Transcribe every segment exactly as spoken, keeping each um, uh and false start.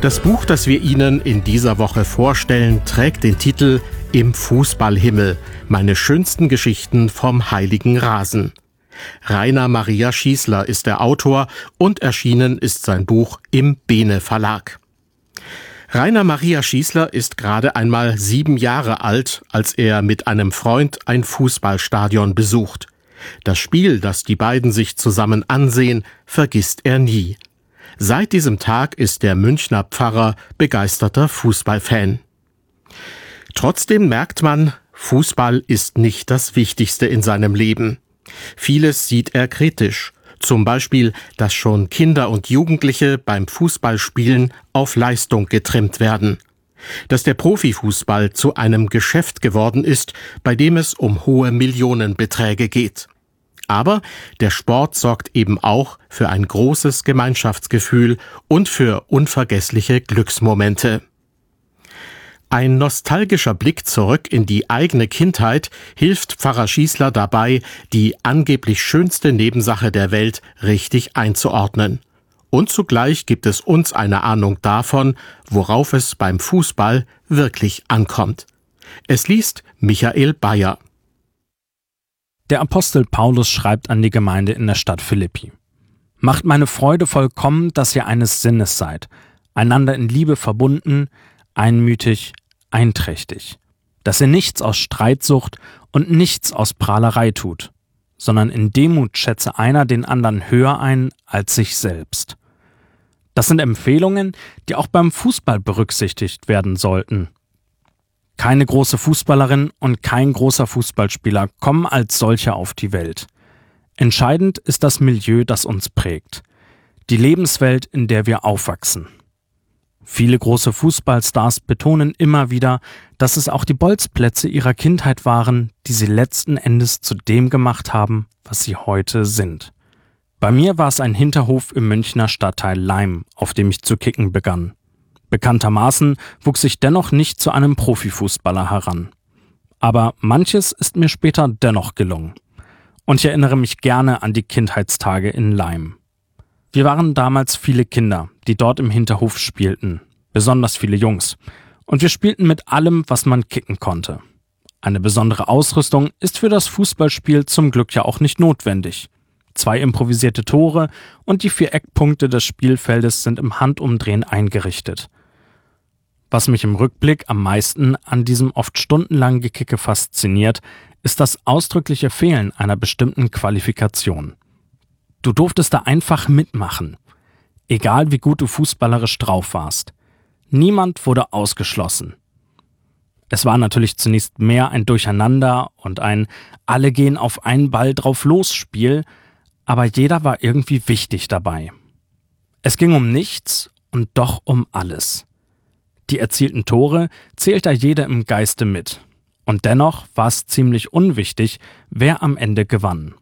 Das Buch, das wir Ihnen in dieser Woche vorstellen, trägt den Titel »Im Fußballhimmel. Meine schönsten Geschichten vom heiligen Rasen«. Rainer Maria Schießler ist der Autor und erschienen ist sein Buch im Bene Verlag. Rainer Maria Schießler ist gerade einmal sieben Jahre alt, als er mit einem Freund ein Fußballstadion besucht. Das Spiel, das die beiden sich zusammen ansehen, vergisst er nie. Seit diesem Tag ist der Münchner Pfarrer begeisterter Fußballfan. Trotzdem merkt man, Fußball ist nicht das Wichtigste in seinem Leben. Vieles sieht er kritisch. Zum Beispiel, dass schon Kinder und Jugendliche beim Fußballspielen auf Leistung getrimmt werden. Dass der Profifußball zu einem Geschäft geworden ist, bei dem es um hohe Millionenbeträge geht. Aber der Sport sorgt eben auch für ein großes Gemeinschaftsgefühl und für unvergessliche Glücksmomente. Ein nostalgischer Blick zurück in die eigene Kindheit hilft Pfarrer Schießler dabei, die angeblich schönste Nebensache der Welt richtig einzuordnen. Und zugleich gibt es uns eine Ahnung davon, worauf es beim Fußball wirklich ankommt. Es liest Michael Bayer. Der Apostel Paulus schreibt an die Gemeinde in der Stadt Philippi: Macht meine Freude vollkommen, dass ihr eines Sinnes seid, einander in Liebe verbunden, einmütig, einträchtig, dass ihr nichts aus Streitsucht und nichts aus Prahlerei tut, sondern in Demut schätze einer den anderen höher ein als sich selbst. Das sind Empfehlungen, die auch beim Fußball berücksichtigt werden sollten. Keine große Fußballerin und kein großer Fußballspieler kommen als solche auf die Welt. Entscheidend ist das Milieu, das uns prägt, die Lebenswelt, in der wir aufwachsen. Viele große Fußballstars betonen immer wieder, dass es auch die Bolzplätze ihrer Kindheit waren, die sie letzten Endes zu dem gemacht haben, was sie heute sind. Bei mir war es ein Hinterhof im Münchner Stadtteil Laim, auf dem ich zu kicken begann. Bekanntermaßen wuchs ich dennoch nicht zu einem Profifußballer heran. Aber manches ist mir später dennoch gelungen. Und ich erinnere mich gerne an die Kindheitstage in Laim. Wir waren damals viele Kinder, die dort im Hinterhof spielten, besonders viele Jungs. Und wir spielten mit allem, was man kicken konnte. Eine besondere Ausrüstung ist für das Fußballspiel zum Glück ja auch nicht notwendig. Zwei improvisierte Tore und die vier Eckpunkte des Spielfeldes sind im Handumdrehen eingerichtet. Was mich im Rückblick am meisten an diesem oft stundenlangen Gekicke fasziniert, ist das ausdrückliche Fehlen einer bestimmten Qualifikation. Du durftest da einfach mitmachen, egal wie gut du fußballerisch drauf warst. Niemand wurde ausgeschlossen. Es war natürlich zunächst mehr ein Durcheinander und ein Alle gehen auf einen Ball drauf los Spiel, aber jeder war irgendwie wichtig dabei. Es ging um nichts und doch um alles. Die erzielten Tore zählt da jeder im Geiste mit. Und dennoch war es ziemlich unwichtig, wer am Ende gewann.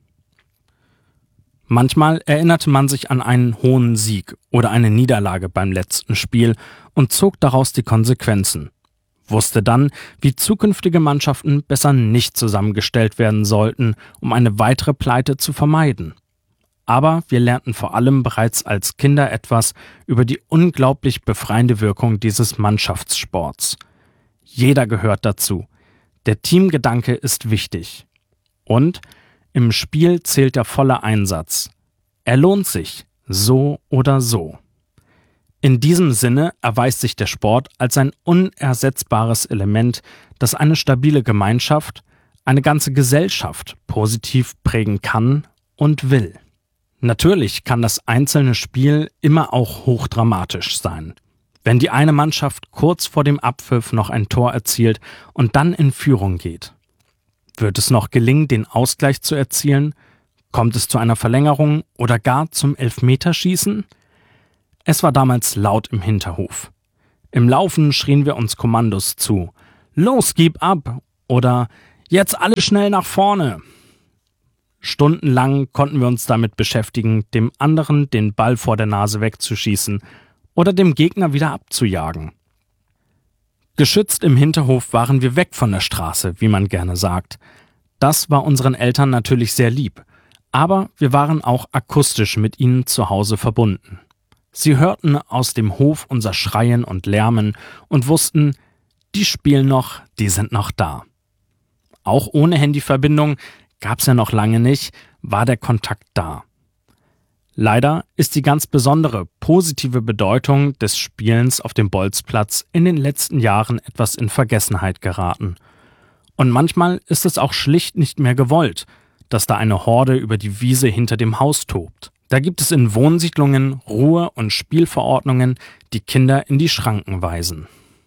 Manchmal erinnerte man sich an einen hohen Sieg oder eine Niederlage beim letzten Spiel und zog daraus die Konsequenzen. Wusste dann, wie zukünftige Mannschaften besser nicht zusammengestellt werden sollten, um eine weitere Pleite zu vermeiden. Aber wir lernten vor allem bereits als Kinder etwas über die unglaublich befreiende Wirkung dieses Mannschaftssports. Jeder gehört dazu. Der Teamgedanke ist wichtig. Und im Spiel zählt der volle Einsatz. Er lohnt sich, so oder so. In diesem Sinne erweist sich der Sport als ein unersetzbares Element, das eine stabile Gemeinschaft, eine ganze Gesellschaft positiv prägen kann und will. Natürlich kann das einzelne Spiel immer auch hochdramatisch sein. Wenn die eine Mannschaft kurz vor dem Abpfiff noch ein Tor erzielt und dann in Führung geht. Wird es noch gelingen, den Ausgleich zu erzielen? Kommt es zu einer Verlängerung oder gar zum Elfmeterschießen? Es war damals laut im Hinterhof. Im Laufen schrien wir uns Kommandos zu. Los, gib ab! Oder jetzt alle schnell nach vorne! Stundenlang konnten wir uns damit beschäftigen, dem anderen den Ball vor der Nase wegzuschießen oder dem Gegner wieder abzujagen. Geschützt im Hinterhof waren wir weg von der Straße, wie man gerne sagt. Das war unseren Eltern natürlich sehr lieb, aber wir waren auch akustisch mit ihnen zu Hause verbunden. Sie hörten aus dem Hof unser Schreien und Lärmen und wussten, die spielen noch, die sind noch da. Auch ohne Handyverbindung, gab's ja noch lange nicht, war der Kontakt da. Leider ist die ganz besondere positive Bedeutung des Spielens auf dem Bolzplatz in den letzten Jahren etwas in Vergessenheit geraten. Und manchmal ist es auch schlicht nicht mehr gewollt, dass da eine Horde über die Wiese hinter dem Haus tobt. Da gibt es in Wohnsiedlungen Ruhe- und Spielverordnungen, die Kinder in die Schranken weisen.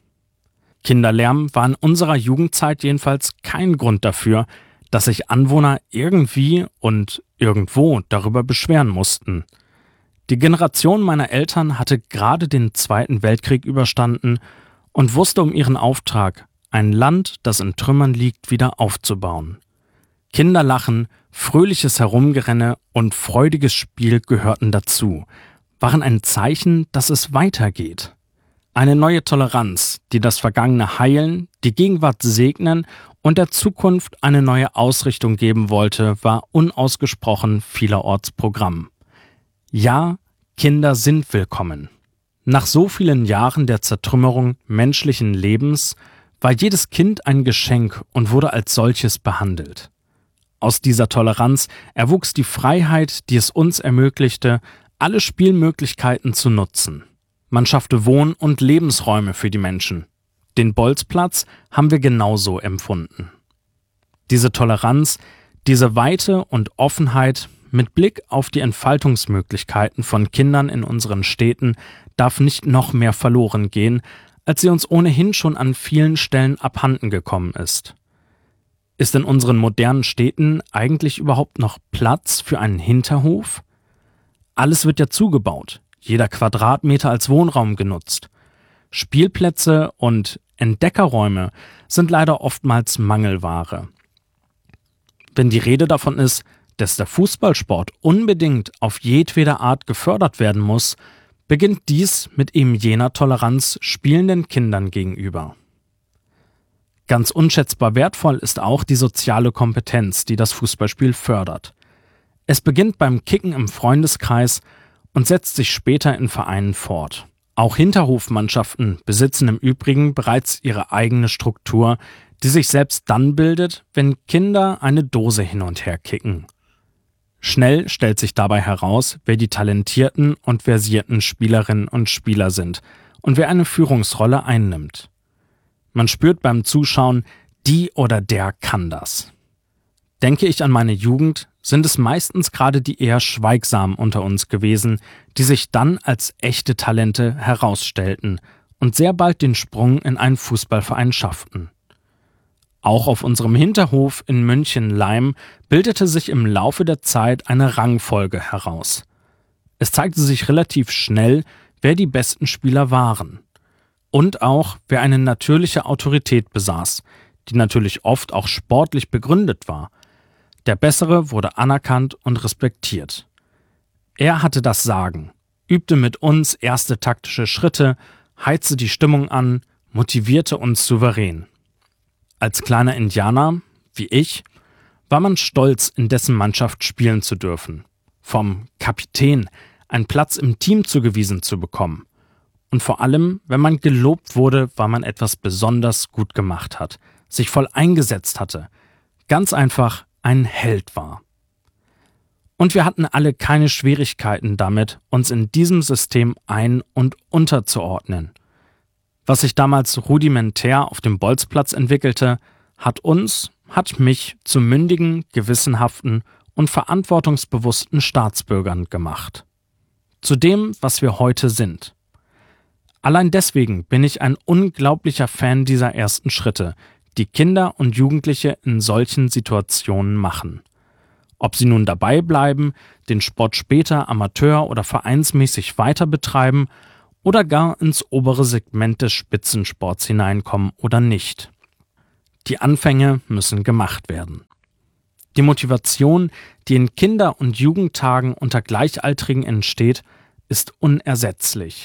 Kinderlärm war in unserer Jugendzeit jedenfalls kein Grund dafür, dass sich Anwohner irgendwie und irgendwo darüber beschweren mussten. Die Generation meiner Eltern hatte gerade den Zweiten Weltkrieg überstanden und wusste um ihren Auftrag, ein Land, das in Trümmern liegt, wieder aufzubauen. Kinderlachen, fröhliches Herumgerenne und freudiges Spiel gehörten dazu, waren ein Zeichen, dass es weitergeht. Eine neue Toleranz, die das Vergangene heilen, die Gegenwart segnen und der Zukunft eine neue Ausrichtung geben wollte, war unausgesprochen vielerorts Programm. Ja, Kinder sind willkommen. Nach so vielen Jahren der Zertrümmerung menschlichen Lebens war jedes Kind ein Geschenk und wurde als solches behandelt. Aus dieser Toleranz erwuchs die Freiheit, die es uns ermöglichte, alle Spielmöglichkeiten zu nutzen. Man schaffte Wohn- und Lebensräume für die Menschen. Den Bolzplatz haben wir genauso empfunden. Diese Toleranz, diese Weite und Offenheit mit Blick auf die Entfaltungsmöglichkeiten von Kindern in unseren Städten darf nicht noch mehr verloren gehen, als sie uns ohnehin schon an vielen Stellen abhanden gekommen ist. Ist in unseren modernen Städten eigentlich überhaupt noch Platz für einen Hinterhof? Alles wird ja zugebaut, jeder Quadratmeter als Wohnraum genutzt. Spielplätze und Entdeckerräume sind leider oftmals Mangelware. Wenn die Rede davon ist, dass der Fußballsport unbedingt auf jedwede Art gefördert werden muss, beginnt dies mit eben jener Toleranz spielenden Kindern gegenüber. Ganz unschätzbar wertvoll ist auch die soziale Kompetenz, die das Fußballspiel fördert. Es beginnt beim Kicken im Freundeskreis und setzt sich später in Vereinen fort. Auch Hinterhofmannschaften besitzen im Übrigen bereits ihre eigene Struktur, die sich selbst dann bildet, wenn Kinder eine Dose hin und her kicken. Schnell stellt sich dabei heraus, wer die talentierten und versierten Spielerinnen und Spieler sind und wer eine Führungsrolle einnimmt. Man spürt beim Zuschauen, die oder der kann das. Denke ich an meine Jugend, sind es meistens gerade die eher Schweigsamen unter uns gewesen, die sich dann als echte Talente herausstellten und sehr bald den Sprung in einen Fußballverein schafften. Auch auf unserem Hinterhof in München-Leim bildete sich im Laufe der Zeit eine Rangfolge heraus. Es zeigte sich relativ schnell, wer die besten Spieler waren. Und auch, wer eine natürliche Autorität besaß, die natürlich oft auch sportlich begründet war. Der Bessere wurde anerkannt und respektiert. Er hatte das Sagen, übte mit uns erste taktische Schritte, heizte die Stimmung an, motivierte uns souverän. Als kleiner Indianer, wie ich, war man stolz, in dessen Mannschaft spielen zu dürfen. Vom Kapitän einen Platz im Team zugewiesen zu bekommen. Und vor allem, wenn man gelobt wurde, weil man etwas besonders gut gemacht hat, sich voll eingesetzt hatte, ganz einfach ein Held war. Und wir hatten alle keine Schwierigkeiten damit, uns in diesem System ein- und unterzuordnen. Was sich damals rudimentär auf dem Bolzplatz entwickelte, hat uns, hat mich zu mündigen, gewissenhaften und verantwortungsbewussten Staatsbürgern gemacht. Zu dem, was wir heute sind. Allein deswegen bin ich ein unglaublicher Fan dieser ersten Schritte, die Kinder und Jugendliche in solchen Situationen machen. Ob sie nun dabei bleiben, den Sport später amateur- oder vereinsmäßig weiter betreiben oder gar ins obere Segment des Spitzensports hineinkommen oder nicht. Die Anfänge müssen gemacht werden. Die Motivation, die in Kinder- und Jugendtagen unter Gleichaltrigen entsteht, ist unersetzlich.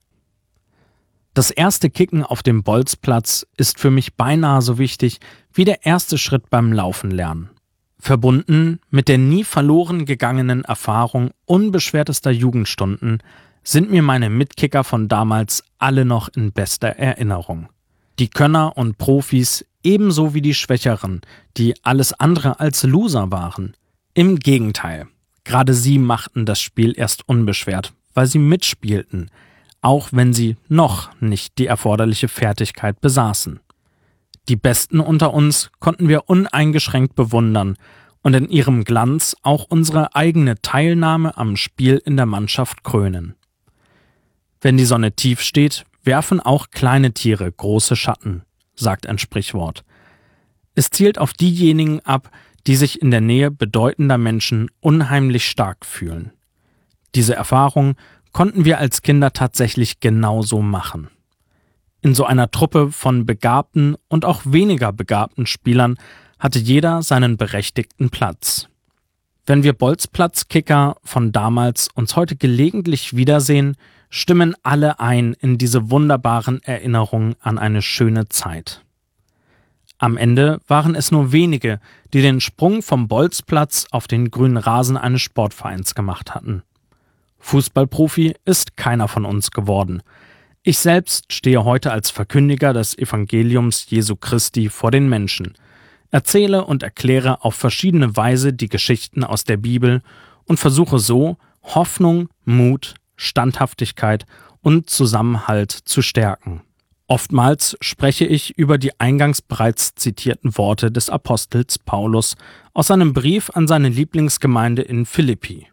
Das erste Kicken auf dem Bolzplatz ist für mich beinahe so wichtig wie der erste Schritt beim Laufen lernen. Verbunden mit der nie verloren gegangenen Erfahrung unbeschwertester Jugendstunden sind mir meine Mitkicker von damals alle noch in bester Erinnerung. Die Könner und Profis ebenso wie die Schwächeren, die alles andere als Loser waren. Im Gegenteil, gerade sie machten das Spiel erst unbeschwert, weil sie mitspielten, auch wenn sie noch nicht die erforderliche Fertigkeit besaßen. Die Besten unter uns konnten wir uneingeschränkt bewundern und in ihrem Glanz auch unsere eigene Teilnahme am Spiel in der Mannschaft krönen. Wenn die Sonne tief steht, werfen auch kleine Tiere große Schatten, sagt ein Sprichwort. Es zielt auf diejenigen ab, die sich in der Nähe bedeutender Menschen unheimlich stark fühlen. Diese Erfahrung konnten wir als Kinder tatsächlich genauso machen. In so einer Truppe von begabten und auch weniger begabten Spielern hatte jeder seinen berechtigten Platz. Wenn wir Bolzplatz-Kicker von damals uns heute gelegentlich wiedersehen, stimmen alle ein in diese wunderbaren Erinnerungen an eine schöne Zeit. Am Ende waren es nur wenige, die den Sprung vom Bolzplatz auf den grünen Rasen eines Sportvereins gemacht hatten. Fußballprofi ist keiner von uns geworden. Ich selbst stehe heute als Verkündiger des Evangeliums Jesu Christi vor den Menschen, erzähle und erkläre auf verschiedene Weise die Geschichten aus der Bibel und versuche so, Hoffnung, Mut, Standhaftigkeit und Zusammenhalt zu stärken. Oftmals spreche ich über die eingangs bereits zitierten Worte des Apostels Paulus aus seinem Brief an seine Lieblingsgemeinde in Philippi.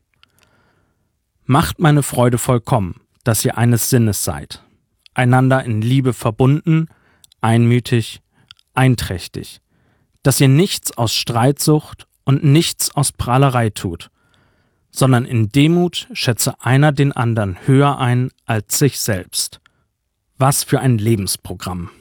Macht meine Freude vollkommen, dass ihr eines Sinnes seid, einander in Liebe verbunden, einmütig, einträchtig, dass ihr nichts aus Streitsucht und nichts aus Prahlerei tut, sondern in Demut schätze einer den anderen höher ein als sich selbst. Was für ein Lebensprogramm!